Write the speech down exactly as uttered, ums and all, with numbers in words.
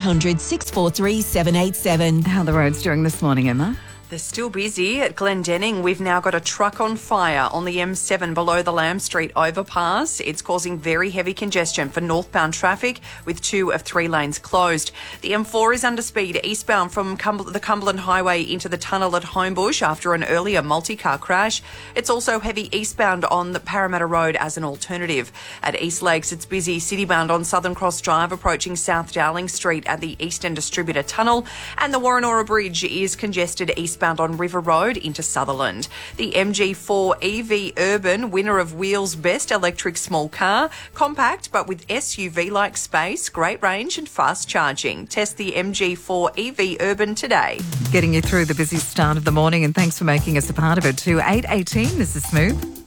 hundred, six four three, seven eight seven. How are the roads doing this morning, Emma? They're still busy at Glendenning. We've now got a truck on fire on the M seven below the Lamb Street overpass. It's causing very heavy congestion for northbound traffic with two of three lanes closed. The M four is under speed eastbound from Cumber- the Cumberland Highway into the tunnel at Homebush after an earlier multi-car crash. It's also heavy eastbound on the Parramatta Road as an alternative. At East Lakes, it's busy citybound on Southern Cross Drive approaching South Dowling Street at the Eastern Distributor Tunnel. And the Warrenora Bridge is congested eastbound on River Road into Sutherland. The M G four E V Urban, winner of Wheels Best Electric Small Car, compact but with S U V-like space, great range and fast charging. Test the M G four E V Urban today. Getting you through the busy start of the morning, and thanks for making us a part of it. To eight eighteen, this is Smooth.